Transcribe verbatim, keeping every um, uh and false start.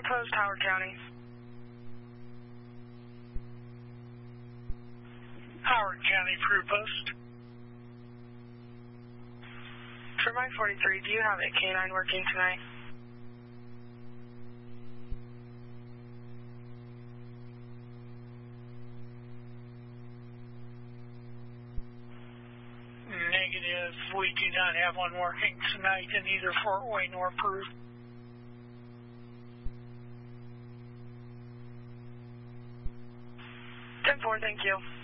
Post, Howard County. Howard County Crew Post. For my forty-three, do you have a canine working tonight? Negative. We do not have one working tonight in either Fort Wayne or Peru. ten four, thank you.